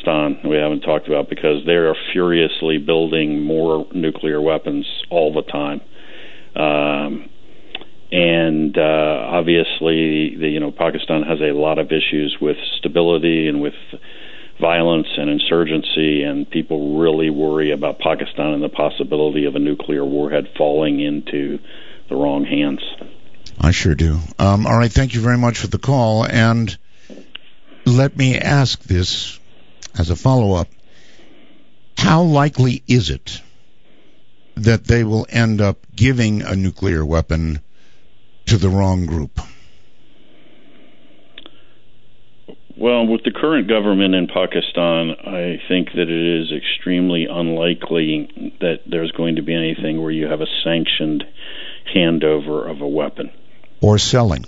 Pakistan we haven't talked about, because they are furiously building more nuclear weapons all the time. Obviously, Pakistan has a lot of issues with stability and with violence and insurgency, and people really worry about Pakistan and the possibility of a nuclear warhead falling into the wrong hands. I sure do. All right, thank you very much for the call, and let me ask this as a follow-up. How likely is it that they will end up giving a nuclear weapon to the wrong group? Well, with the current government in Pakistan, I think that it is extremely unlikely that there's going to be anything where you have a sanctioned handover of a weapon. Or selling.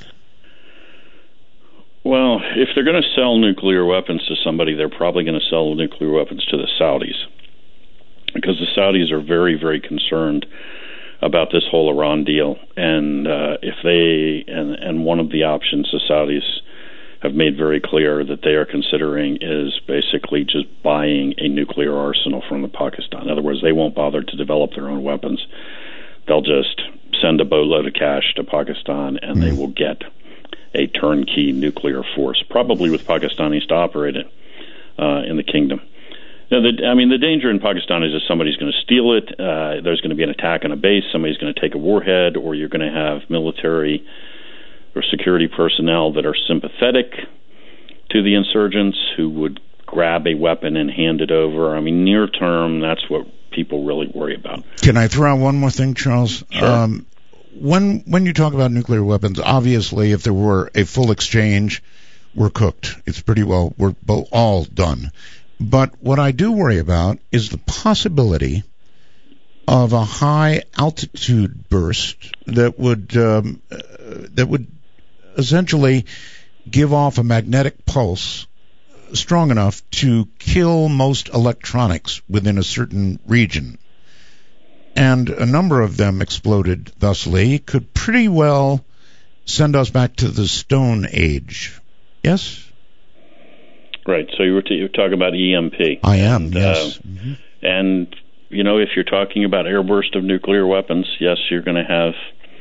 Well, if they're going to sell nuclear weapons to somebody, they're probably going to sell nuclear weapons to the Saudis, because the Saudis are very, very concerned about this whole Iran deal. And if they and one of the options the Saudis have made very clear that they are considering is basically just buying a nuclear arsenal from Pakistan. In other words, they won't bother to develop their own weapons. They'll just send a boatload of cash to Pakistan, and they will get a turnkey nuclear force, probably with Pakistanis to operate it in the kingdom. Now, the danger in Pakistan is that somebody's going to steal it, there's going to be an attack on a base, somebody's going to take a warhead, or you're going to have military or security personnel that are sympathetic to the insurgents who would grab a weapon and hand it over. Near term, that's what people really worry about. Can I throw out one more thing, Charles? Sure. When you talk about nuclear weapons, obviously, if there were a full exchange, we're cooked. It's pretty well, we're all done. But what I do worry about is the possibility of a high altitude burst that would essentially give off a magnetic pulse strong enough to kill most electronics within a certain region. And a number of them exploded thusly, could pretty well send us back to the Stone Age. Yes? Right. So you're talking about EMP. I am, yes. And, if you're talking about airburst of nuclear weapons, yes, you're going to have...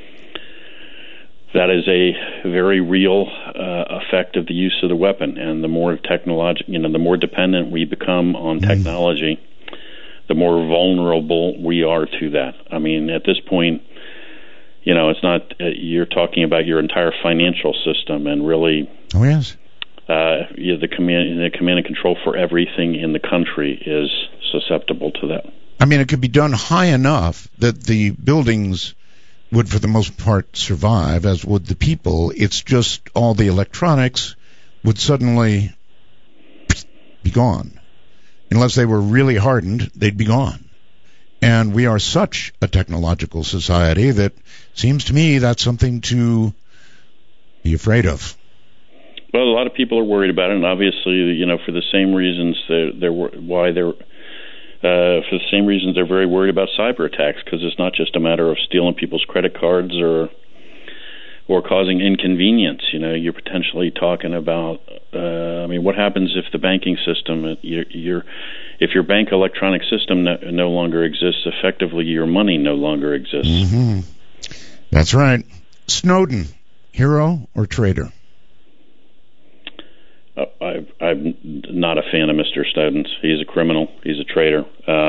That is a very real effect of the use of the weapon. And the more the more dependent we become on technology, the more vulnerable we are to that. At this point, it's not, you're talking about your entire financial system, and really, oh yes, the command and control for everything in the country is susceptible to that. It could be done high enough that the buildings would, for the most part, survive, as would the people. It's just all the electronics would suddenly be gone. Unless they were really hardened, they'd be gone. And we are such a technological society that seems to me that's something to be afraid of. Well, a lot of people are worried about it, and obviously, for the same reasons for the same reasons they're very worried about cyber attacks, because it's not just a matter of stealing people's credit cards or causing inconvenience. You're potentially talking about, what happens if the banking system, if your bank electronic system no longer exists, effectively your money no longer exists. Mm-hmm. That's right. Snowden, hero or traitor? I'm not a fan of Mr. Snowden. He's a criminal. He's a traitor.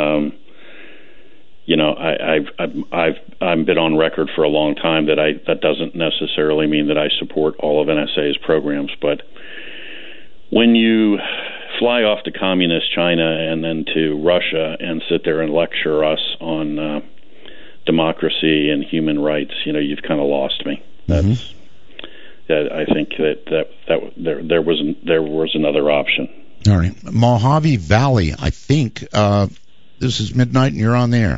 I've been on record for a long time that doesn't necessarily mean that I support all of NSA's programs. But when you fly off to communist China and then to Russia and sit there and lecture us on democracy and human rights, you've kind of lost me. That's. I think that there was another option. All right, Mojave Valley. I think this is midnight, and you're on the air.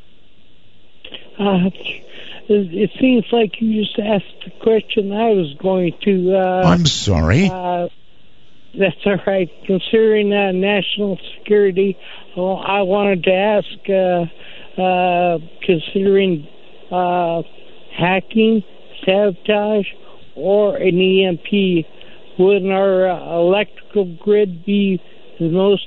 It seems like you just asked the question I was going to. I'm sorry. That's all right. Considering national security, I wanted to ask, considering hacking, sabotage, or an EMP, would our electrical grid be the most